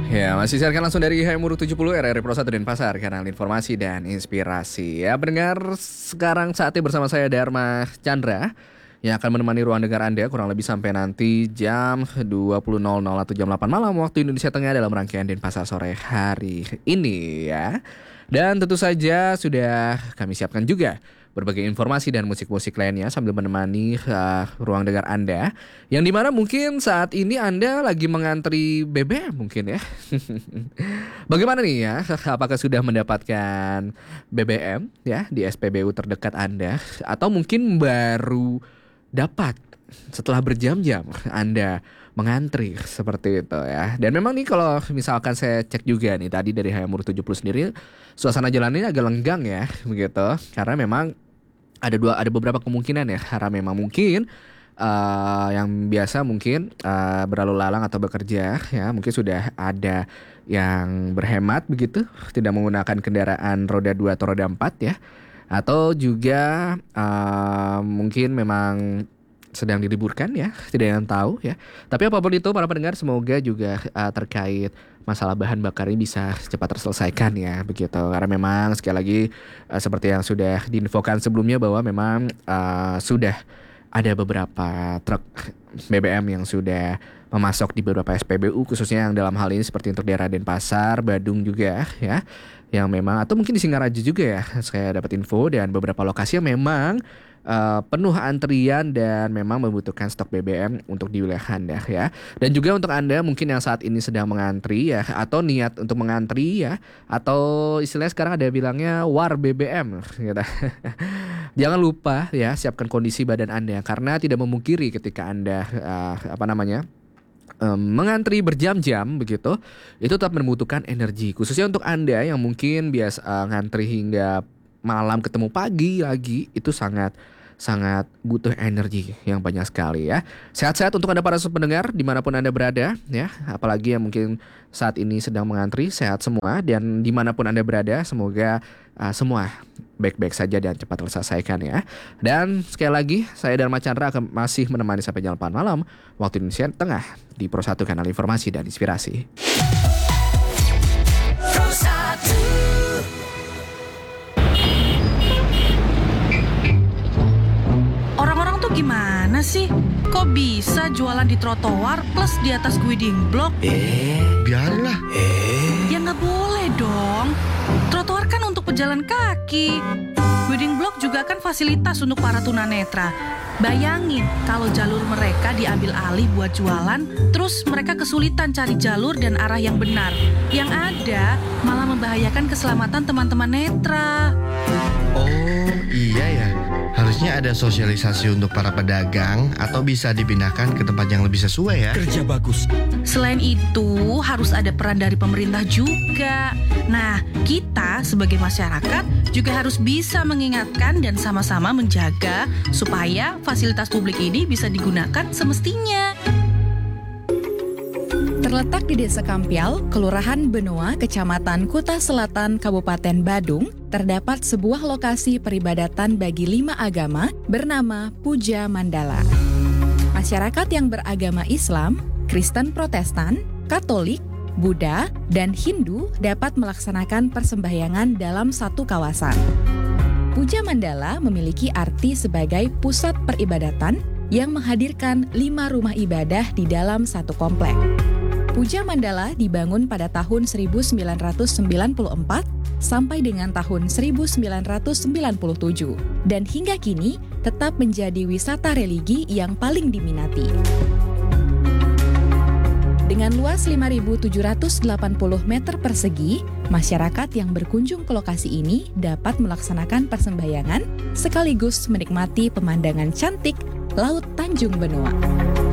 Ya, masih siarkan langsung dari HMUR 70 RRI Pro 1 Denpasar, kanal informasi dan inspirasi. Ya, pendengar, sekarang saatnya bersama saya Dharma Chandra yang akan menemani ruang dengar Anda kurang lebih sampai nanti jam 20.00 atau jam 8 malam waktu Indonesia Tengah dalam rangkaian Denpasar sore hari ini ya. Dan tentu saja sudah kami siapkan juga berbagai informasi dan musik-musik lainnya sambil menemani ruang dengar Anda, yang dimana mungkin saat ini Anda lagi mengantri BBM mungkin ya. Bagaimana nih ya, apakah sudah mendapatkan BBM ya di SPBU terdekat Anda, atau mungkin baru dapat setelah berjam-jam Anda mengantri seperti itu ya. Dan memang nih kalau misalkan saya cek juga nih tadi dari HMUR 70 sendiri, suasana jalannya agak lenggang ya begitu, karena memang ada beberapa kemungkinan ya, karena memang mungkin yang biasa mungkin berlalu lalang atau bekerja ya, mungkin sudah ada yang berhemat begitu, tidak menggunakan kendaraan roda 2 atau roda 4 ya, atau juga mungkin memang sedang diliburkan ya, tidak ada yang tahu ya. Tapi apapun itu para pendengar, semoga juga terkait masalah bahan bakar ini bisa cepat terselesaikan ya begitu. Karena memang sekali lagi seperti yang sudah diinfokan sebelumnya bahwa memang sudah ada beberapa truk BBM yang sudah memasok di beberapa SPBU, khususnya yang dalam hal ini seperti untuk daerah Denpasar, Badung juga ya, yang memang, atau mungkin di Singaraja juga ya, saya dapat info, dan beberapa lokasi yang memang penuh antrian dan memang membutuhkan stok BBM untuk di wilayah Anda ya. Dan juga untuk Anda mungkin yang saat ini sedang mengantri ya, atau niat untuk mengantri ya, atau istilahnya sekarang ada bilangnya war BBM gitu. Jangan lupa ya, siapkan kondisi badan Anda, karena tidak memungkiri ketika Anda mengantri berjam-jam begitu, itu tetap membutuhkan energi. Khususnya untuk Anda yang mungkin biasa ngantri hingga malam ketemu pagi lagi, itu sangat butuh energi yang banyak sekali ya. Sehat-sehat untuk Anda para pendengar dimanapun Anda berada ya. Apalagi yang mungkin saat ini sedang mengantri, sehat semua. Dan dimanapun Anda berada, semoga semua baik-baik saja dan cepat terselesaikan ya. Dan sekali lagi, saya Dharma Chandra akan masih menemani sampai jam 8 malam waktu Indonesia Tengah di Pro 1, kanal informasi dan inspirasi. Gimana sih? Kok bisa jualan di trotoar plus di atas guiding block? Biarinlah. Ya nggak boleh dong. Trotoar kan untuk pejalan kaki. Guiding block juga kan fasilitas untuk para tunanetra. Bayangin kalau jalur mereka diambil alih buat jualan, terus mereka kesulitan cari jalur dan arah yang benar. Yang ada malah membahayakan keselamatan teman-teman netra. Oh iya ya, harusnya ada sosialisasi untuk para pedagang, atau bisa dipindahkan ke tempat yang lebih sesuai ya. Kerja bagus. Selain itu, harus ada peran dari pemerintah juga. Nah, kita sebagai masyarakat juga harus bisa mengingatkan dan sama-sama menjaga supaya fasilitas publik ini bisa digunakan semestinya. Terletak di Desa Kampial, Kelurahan Benoa, Kecamatan Kuta Selatan, Kabupaten Badung, terdapat sebuah lokasi peribadatan bagi 5 agama bernama Puja Mandala. Masyarakat yang beragama Islam, Kristen Protestan, Katolik, Buddha, dan Hindu dapat melaksanakan persembahyangan dalam satu kawasan. Puja Mandala memiliki arti sebagai pusat peribadatan yang menghadirkan 5 rumah ibadah di dalam satu komplek. Puja Mandala dibangun pada tahun 1994 sampai dengan tahun 1997 dan hingga kini tetap menjadi wisata religi yang paling diminati. Dengan luas 5.780 meter persegi, masyarakat yang berkunjung ke lokasi ini dapat melaksanakan persembahyangan sekaligus menikmati pemandangan cantik Laut Tanjung Benoa.